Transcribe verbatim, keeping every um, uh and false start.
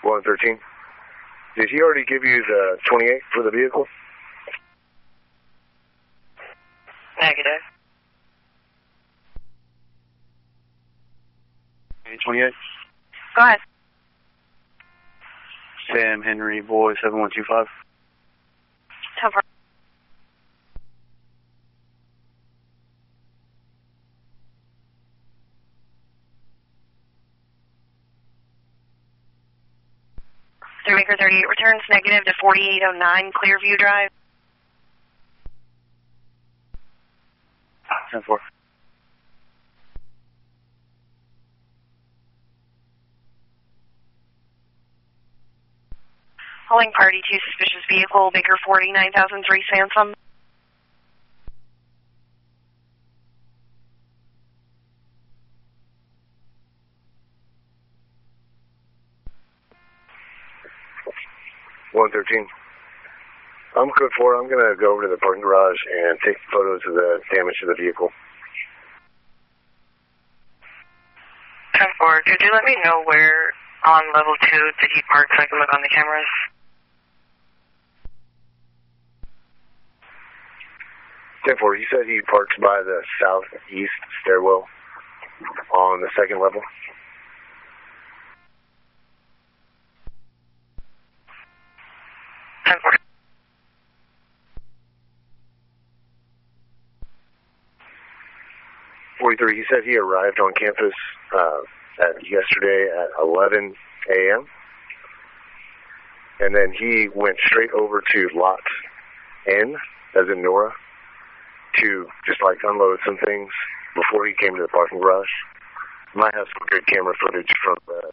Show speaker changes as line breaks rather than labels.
one thirteen. Did he already give you the twenty-eight for the vehicle?
Negative.
twenty-eight.
Go ahead.
Sam Henry, boy, seven one two five.
ten four. Three Maker thirty-eight returns negative to forty-eight oh nine Clearview Drive.
ten four.
Hauling party to suspicious vehicle, Baker forty, nine thousand three Sansom.
one thirteen. I'm code four. I'm going to go over to the parking garage and take photos of the damage to the vehicle.
ten four, could you let me know where on level two did he park so I can look on the cameras?
ten four, he said he parks by the southeast stairwell on the second level.
ten four.
forty-three, he said he arrived on campus uh, at yesterday at eleven a m And then he went straight over to lot N, as in Nora, to just like unload some things before he came to the parking garage. Might have some good camera footage from the